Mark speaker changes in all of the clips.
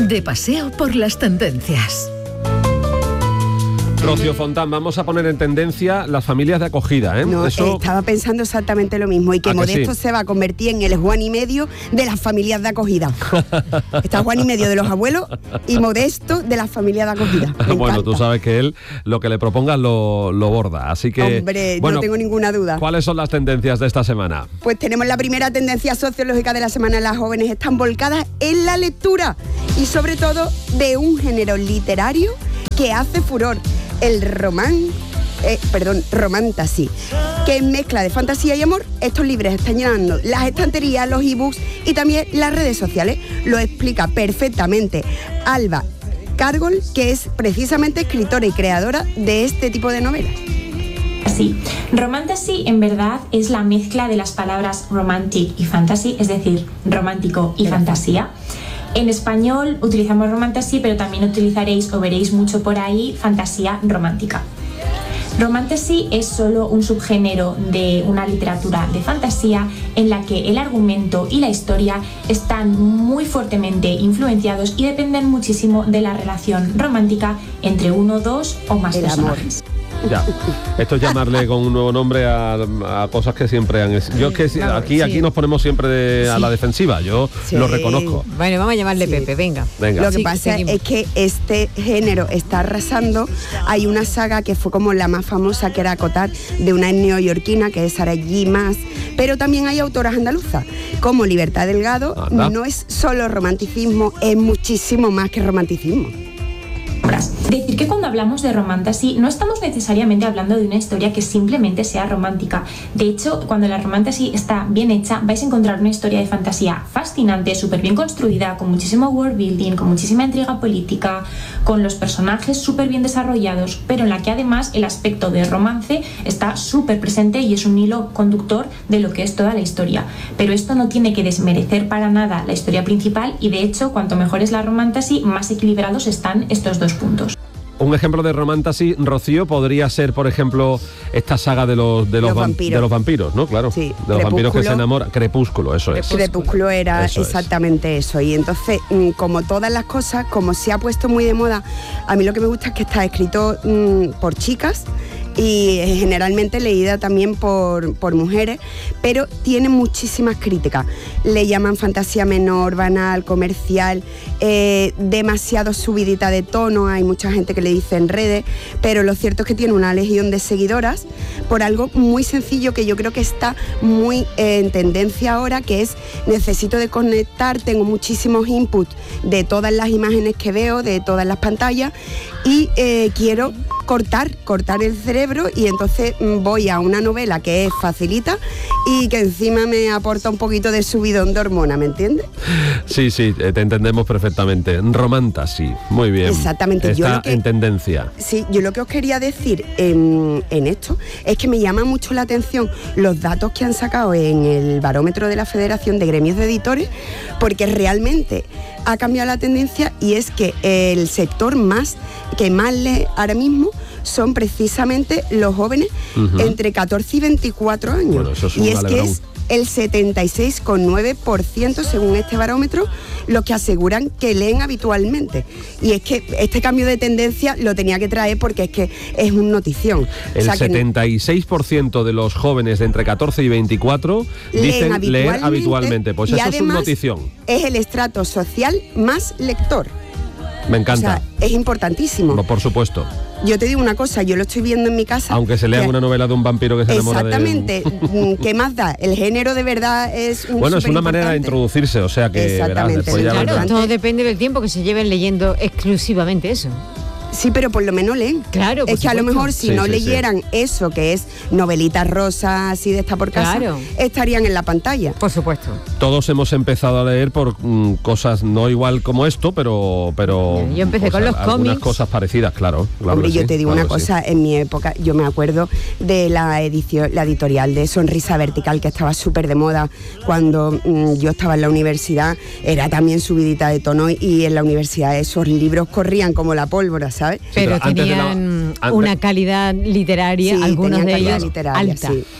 Speaker 1: de paseo por las tendencias.
Speaker 2: Rocío Fontán, vamos a poner en tendencia las familias de acogida, ¿eh?
Speaker 3: No, estaba pensando exactamente lo mismo, y que Modesto se va a convertir en el Juan y medio de las familias de acogida. Está Juan y medio de los abuelos y Modesto de las familias de acogida.
Speaker 2: Bueno, tú sabes que él lo que le propongas lo borda, así que...
Speaker 3: Hombre, no tengo ninguna duda.
Speaker 2: ¿Cuáles son las tendencias de esta semana?
Speaker 3: Pues tenemos la primera tendencia sociológica de la semana. Las jóvenes están volcadas en la lectura y sobre todo de un género literario que hace furor, el romantasy, que es mezcla de fantasía y amor. Estos libros están llenando las estanterías, los ebooks y también las redes sociales. Lo explica perfectamente Alba Cargol, que es precisamente escritora y creadora de este tipo de novelas.
Speaker 4: Sí, romantasy en verdad es la mezcla de las palabras romantic y fantasy, es decir, romántico y fantasía. En español utilizamos romantasy, pero también utilizaréis o veréis mucho por ahí fantasía romántica. Romantasy es solo un subgénero de una literatura de fantasía en la que el argumento y la historia están muy fuertemente influenciados y dependen muchísimo de la relación romántica entre uno, dos o más personajes.
Speaker 2: Ya, esto es llamarle con un nuevo nombre a cosas que siempre han... Yo es que aquí nos ponemos siempre a la defensiva, yo lo reconozco.
Speaker 5: Bueno, vamos a llamarle Pepe, venga.
Speaker 3: Lo que pasa es que este género está arrasando. Hay una saga que fue como la más famosa, que era Acotar, de una neoyorquina, que es Sarah J. Maas, pero también hay autoras andaluzas, como Libertad Delgado. Anda. No es solo romanticismo, es muchísimo más que romanticismo.
Speaker 4: Decir que cuando hablamos de romantasy no estamos necesariamente hablando de una historia que simplemente sea romántica. De hecho, cuando la romantasy está bien hecha, vais a encontrar una historia de fantasía fascinante, súper bien construida, con muchísimo world building, con muchísima intriga política, con los personajes súper bien desarrollados, pero en la que además el aspecto de romance está súper presente y es un hilo conductor de lo que es toda la historia. Pero esto no tiene que desmerecer para nada la historia principal, y de hecho, cuanto mejor es la romantasy, más equilibrados están estos dos puntos.
Speaker 2: Un ejemplo de romantasy, Rocío, podría ser, por ejemplo, esta saga de los vampiros, ¿no? Claro,
Speaker 3: sí,
Speaker 2: de los vampiros que se enamoran. Crepúsculo, eso es.
Speaker 3: Crepúsculo era exactamente eso. Y entonces, como todas las cosas, como se ha puesto muy de moda, a mí lo que me gusta es que está escrito por chicas y generalmente leída también por mujeres, pero tiene muchísimas críticas. Le llaman fantasía menor, banal, comercial, demasiado subidita de tono. Hay mucha gente que le dice en redes, pero lo cierto es que tiene una legión de seguidoras por algo muy sencillo que yo creo que está muy en tendencia ahora, que es: necesito desconectar, tengo muchísimos inputs de todas las imágenes que veo, de todas las pantallas, y quiero cortar el cerebro, y entonces voy a una novela que es facilita y que encima me aporta un poquito de subidón de hormona, ¿me entiendes?
Speaker 2: Sí, te entendemos perfectamente. Romantasy, muy bien.
Speaker 3: Exactamente.
Speaker 2: Está en tendencia.
Speaker 3: Sí, yo lo que os quería decir en esto es que me llama mucho la atención los datos que han sacado en el barómetro de la Federación de Gremios de Editores, porque realmente ha cambiado la tendencia, y es que el sector que más lee ahora mismo son precisamente los jóvenes entre 14 y 24 años. Bueno, eso es y es que es el 76,9% según este barómetro los que aseguran que leen habitualmente. Y es que este cambio de tendencia lo tenía que traer porque es que es una notición.
Speaker 2: El 76% de los jóvenes de entre 14 y 24 dicen leer habitualmente. Pues eso es una notición.
Speaker 3: Es el estrato social más lector.
Speaker 2: Me encanta.
Speaker 3: O sea, es importantísimo.
Speaker 2: No, por supuesto.
Speaker 3: Yo te digo una cosa, yo lo estoy viendo en mi casa.
Speaker 2: Aunque se lea una novela de un vampiro que se enamora de...
Speaker 3: Exactamente. ¿Qué más da? El género de verdad es un
Speaker 2: Bueno, es una manera de introducirse, o sea que...
Speaker 3: Exactamente.
Speaker 2: Verás,
Speaker 5: claro, todo depende del tiempo que se lleven leyendo exclusivamente eso.
Speaker 3: Sí, pero por lo menos leen.
Speaker 5: Claro,
Speaker 3: es que a lo mejor si no leyeran eso, que es novelitas rosas así de esta por casa, estarían en la pantalla.
Speaker 5: Por supuesto.
Speaker 2: Todos hemos empezado a leer por cosas no igual como esto, pero
Speaker 5: yo empecé con los cómics.
Speaker 2: Algunas cosas parecidas, claro.
Speaker 3: Hombre, yo te digo una cosa, en mi época, yo me acuerdo de la editorial de Sonrisa Vertical, que estaba súper de moda cuando yo estaba en la universidad. Era también subidita de tono, y en la universidad esos libros corrían como la pólvora, ¿sabes?
Speaker 5: Pero tenían una calidad literaria, algunos de ellos, alta. Sí.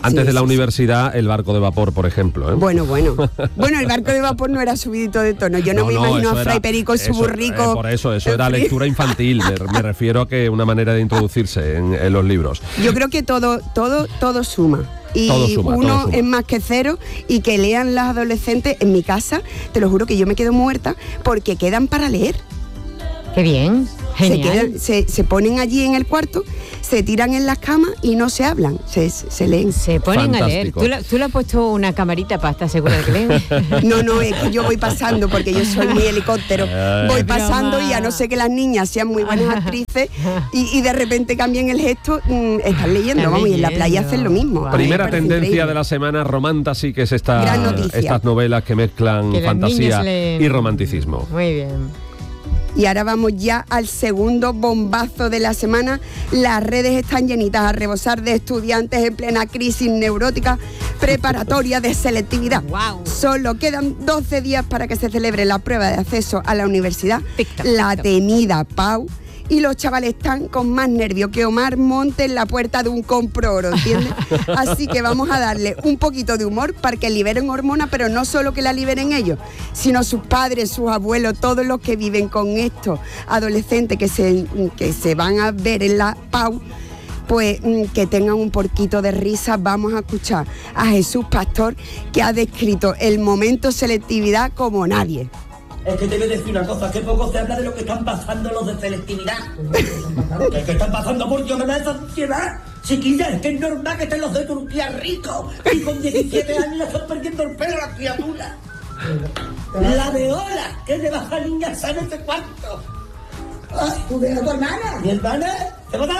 Speaker 2: Antes de la universidad, el barco de vapor, por ejemplo.
Speaker 3: Bueno, el barco de vapor no era subidito de tono. Yo no me imagino a Fray Perico y su burrico.
Speaker 2: Por eso era lectura infantil. Me refiero a que una manera de introducirse en los libros.
Speaker 3: Yo creo que todo suma. Y
Speaker 2: todo suma.
Speaker 3: Es más que cero, y que lean las adolescentes. En mi casa, te lo juro que yo me quedo muerta porque quedan para leer.
Speaker 5: Qué bien, genial.
Speaker 3: Se ponen allí en el cuarto, se tiran en las camas y no se hablan, se leen.
Speaker 5: Se ponen
Speaker 2: Fantástico.
Speaker 5: a leer. ¿Tú le has puesto una camarita para estar segura de que leen?
Speaker 3: No, es que yo voy pasando, porque yo soy muy helicóptero. Voy pasando y a no ser que las niñas sean muy buenas actrices y de repente cambien el gesto, están leyendo. Vamos, y en la playa hacen lo mismo.
Speaker 2: Primera tendencia de la semana, Romantasy, que es estas novelas que mezclan fantasía y romanticismo.
Speaker 5: Muy bien.
Speaker 3: Y ahora vamos ya al segundo bombazo de la semana. Las redes están llenitas a rebosar de estudiantes en plena crisis neurótica preparatoria de selectividad.
Speaker 5: Wow.
Speaker 3: Solo quedan 12 días para que se celebre la prueba de acceso a la universidad, la temida PAU. Y los chavales están con más nervios que Omar Monte en la puerta de un compro oro, ¿entiendes? Así que vamos a darle un poquito de humor para que liberen hormonas, pero no solo que la liberen ellos, sino sus padres, sus abuelos, todos los que viven con estos adolescentes que se van a ver en la PAU, pues que tengan un poquito de risa. Vamos a escuchar a Jesús Pastor, que ha descrito el momento selectividad como nadie.
Speaker 6: Es que te voy a decir una cosa, que poco se habla de lo que están pasando los de selectividad. ¿Qué están pasando? Por Dios, me da esa ansiedad. Chiquilla, es que es normal que estén los de Turquía ricos y con 17 años ya están perdiendo el pelo a las criaturas. La de Ola, que le baja niña sabe ese cuarto. Ay, ¿tú ves a tu hermana? ¿Mi hermana? ¡Se va a la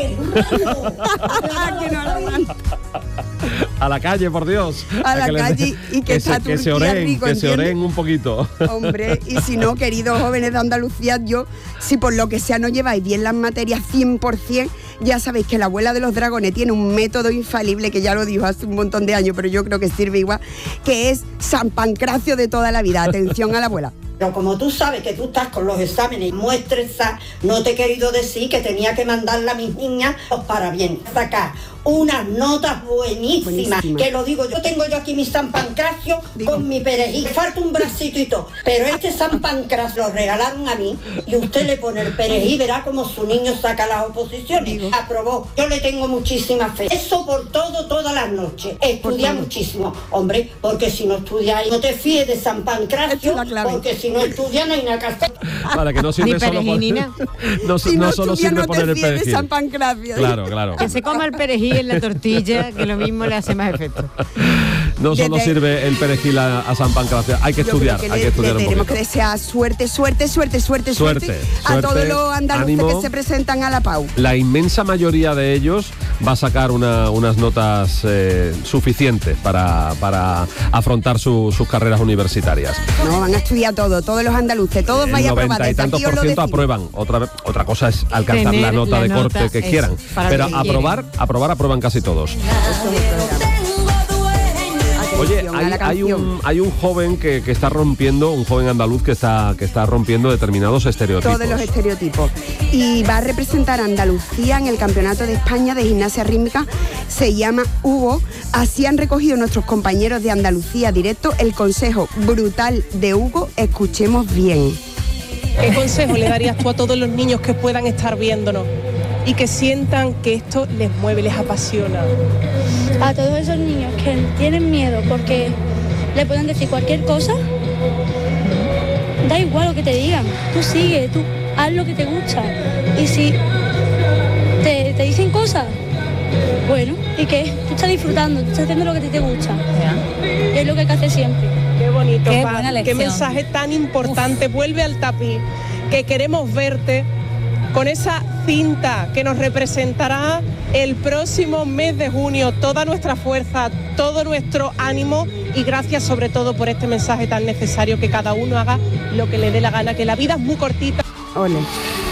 Speaker 6: calle!
Speaker 2: A la calle, por Dios.
Speaker 3: A la calle, y que está Turquía rico,
Speaker 2: que se oren un poquito.
Speaker 3: Hombre, y si no, queridos jóvenes de Andalucía, si por lo que sea no lleváis bien las materias 100%, ya sabéis que la abuela de los dragones tiene un método infalible, que ya lo dijo hace un montón de años, pero yo creo que sirve igual, que es San Pancracio de toda la vida. Atención a la abuela.
Speaker 7: Pero como tú sabes que tú estás con los exámenes y muestres, no te he querido decir que tenía que mandarle a mis niñas para bien sacar unas notas buenísimas. Que lo digo yo. Tengo yo aquí mi San Pancracio con mi perejil. Falta un bracito y todo. Pero este San Pancracio lo regalaron a mí y usted le pone el perejil, verá como su niño saca las oposiciones. Aprobó. Yo le tengo muchísima fe. Eso por todas las noches. Estudia muchísimo. Hombre, porque si no estudias no te fíes de San Pancracio, porque si no estudias no hay nada que hacer.
Speaker 2: Para que no sirve solo no solo sirve poner el perejil.
Speaker 3: San Pancracio.
Speaker 2: Claro.
Speaker 5: Que se coma el perejil en la tortilla, que lo mismo le hace más efecto.
Speaker 2: No solo sirve el perejil a San Pancracio, hay que estudiar, un poquito.
Speaker 3: Tenemos que desear suerte a todos los andaluces que se presentan a la PAU.
Speaker 2: La inmensa mayoría de ellos va a sacar unas notas suficientes para afrontar sus carreras universitarias.
Speaker 3: No, van a estudiar todos los andaluces, todos vayan a aprobar.
Speaker 2: 90 y tantos por ciento aprueban. Otra cosa es alcanzar la nota de corte que quieran, pero aprueban casi todos. Oye, hay un joven que está rompiendo, un joven andaluz que está rompiendo determinados estereotipos.
Speaker 3: Todos los estereotipos. Y va a representar a Andalucía en el Campeonato de España de Gimnasia Rítmica. Se llama Hugo. Así han recogido nuestros compañeros de Andalucía Directo el consejo brutal de Hugo. Escuchemos bien.
Speaker 8: ¿Qué consejo le darías tú a todos los niños que puedan estar viéndonos y que sientan que esto les mueve, les apasiona?
Speaker 9: A todos esos niños que tienen miedo porque le pueden decir cualquier cosa, da igual lo que te digan, tú sigue, tú haz lo que te gusta. Y si te dicen cosas, bueno, ¿y qué? Tú estás disfrutando, tú estás haciendo lo que te gusta. Y es lo que hay que hacer siempre.
Speaker 8: Qué bonito,
Speaker 9: qué buena lección.
Speaker 8: Qué mensaje tan importante. Vuelve al tapiz, que queremos verte con esa cinta que nos representará el próximo mes de junio. Toda nuestra fuerza, todo nuestro ánimo y gracias sobre todo por este mensaje tan necesario, que cada uno haga lo que le dé la gana, que la vida es muy cortita.
Speaker 3: Ole.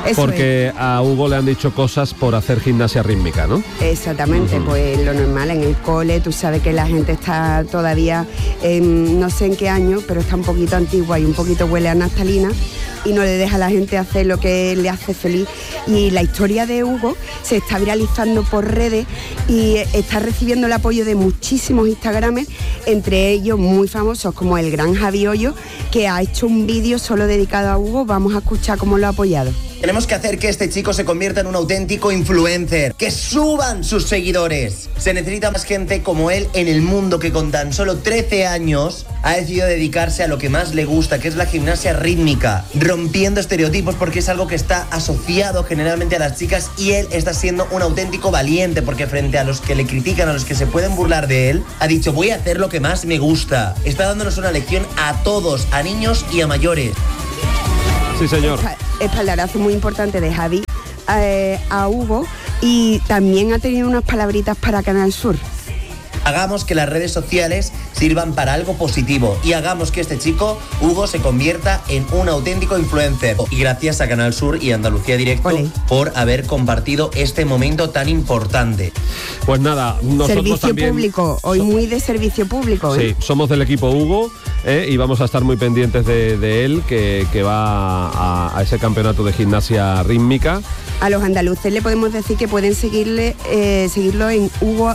Speaker 2: porque a Hugo le han dicho cosas por hacer gimnasia rítmica, ¿no?
Speaker 3: Exactamente, pues lo normal en el cole, tú sabes que la gente está todavía, no sé en qué año, pero está un poquito antigua y un poquito huele a naftalina y no le deja a la gente hacer lo que le hace feliz. Y la historia de Hugo se está viralizando por redes y está recibiendo el apoyo de muchísimos Instagrames, entre ellos muy famosos como el gran Javi Hoyo, que ha hecho un vídeo solo dedicado a Hugo. Vamos a escuchar cómo lo ha apoyado.
Speaker 10: Tenemos que hacer que este chico se convierta en un auténtico influencer, que suban sus seguidores. Se necesita más gente como él en el mundo, que con tan solo 13 años ha decidido dedicarse a lo que más le gusta, que es la gimnasia rítmica, rompiendo estereotipos, porque es algo que está asociado generalmente a las chicas, y él está siendo un auténtico valiente, porque frente a los que le critican, a los que se pueden burlar de él, ha dicho: voy a hacer lo que más me gusta. Está dándonos una lección a todos, a niños y a mayores.
Speaker 2: Sí, señor.
Speaker 3: Espaldarazo muy importante de Javi a Hugo, y también ha tenido unas palabritas para Canal Sur.
Speaker 10: Hagamos que las redes sociales sirvan para algo positivo y hagamos que este chico, Hugo, se convierta en un auténtico influencer. Y gracias a Canal Sur y Andalucía Directo por haber compartido este momento tan importante.
Speaker 2: Pues nada, nosotros
Speaker 3: servicio
Speaker 2: también,
Speaker 3: público, hoy muy de servicio público.
Speaker 2: Sí, somos del equipo Hugo y vamos a estar muy pendientes de él, que va a ese campeonato de gimnasia rítmica.
Speaker 3: A los andaluces le podemos decir que pueden seguirlo en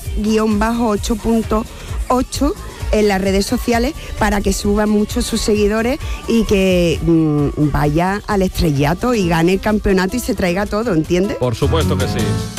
Speaker 3: Hugo-8.8 en las redes sociales, para que suban mucho sus seguidores y que vaya al estrellato y gane el campeonato y se traiga todo, ¿entiendes?
Speaker 2: Por supuesto que sí.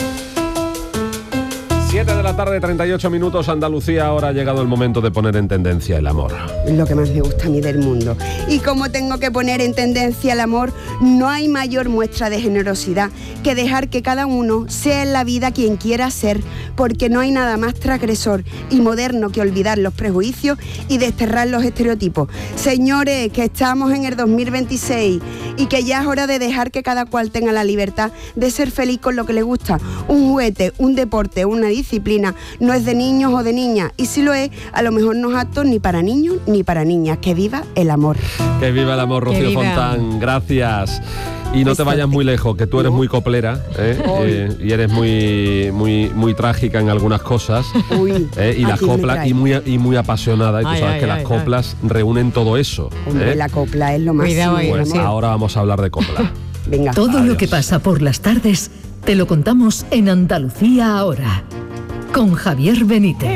Speaker 2: 7 de la tarde, 38 minutos, Andalucía. Ahora ha llegado el momento de poner en tendencia el amor.
Speaker 3: Es lo que más me gusta a mí del mundo. Y como tengo que poner en tendencia el amor, no hay mayor muestra de generosidad que dejar que cada uno sea en la vida quien quiera ser, porque no hay nada más transgresor y moderno que olvidar los prejuicios y desterrar los estereotipos. Señores, que estamos en el 2026 y que ya es hora de dejar que cada cual tenga la libertad de ser feliz con lo que le gusta. Un juguete, un deporte, una disciplina no es de niños o de niñas, y si lo es, a lo mejor no es apto ni para niños ni para niñas. Que viva el amor.
Speaker 2: Que viva el amor, Rocío Fontán, gracias. Y no te vayas muy lejos, que tú eres muy coplera, y eres muy trágica en algunas cosas. Y las coplas, y muy apasionada, y tú sabes que las coplas reúnen todo eso.
Speaker 3: Hombre, la copla es lo más.
Speaker 2: Pues ahora vamos a hablar de copla.
Speaker 3: Venga.
Speaker 1: Todo lo que pasa por las tardes te lo contamos en Andalucía Ahora, con Javier Benítez.